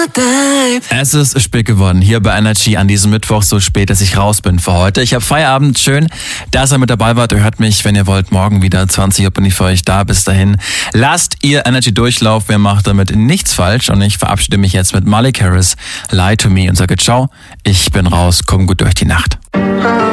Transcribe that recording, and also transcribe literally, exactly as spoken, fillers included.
Es ist spät geworden, hier bei Energy an diesem Mittwoch, so spät, dass ich raus bin für heute. Ich habe Feierabend, schön, dass ihr mit dabei wart. Ihr hört mich, wenn ihr wollt, morgen wieder zwanzig Uhr bin ich für euch da. Bis dahin, lasst ihr Energy durchlaufen, ihr macht damit nichts falsch. Und ich verabschiede mich jetzt mit Malik Harris, Lie to Me und sage ciao, ich bin raus, komm gut durch die Nacht.